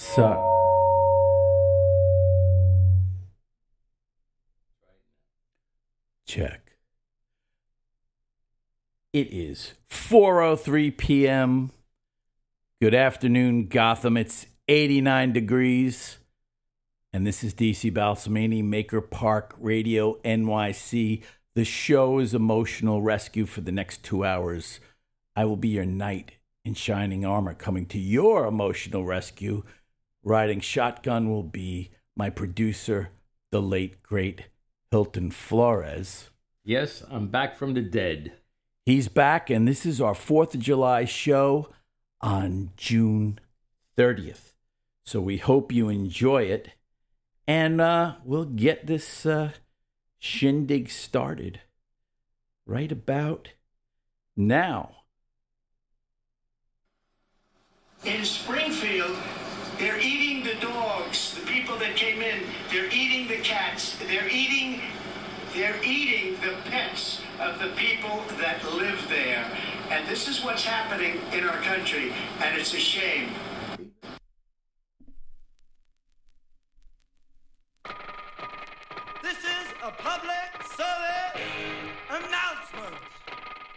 So, check. It is 4:03 p.m. Good afternoon, Gotham. It's 89 degrees. And this is DC Balsamini, Maker Park Radio NYC. The show is Emotional Rescue for the next 2 hours. I will be your knight in shining armor coming to your emotional rescue. Riding shotgun will be my producer, the late, great Hilton Flores. Yes, I'm back from the dead. He's back, and this is our 4th of July show on June 30th. So we hope you enjoy it, and we'll get this shindig started right about now. In Springfield, they're eating the dogs, the people that came in. They're eating the cats. They're eating the pets of the people that live there. And this is what's happening in our country, and it's a shame. This is a public service announcement.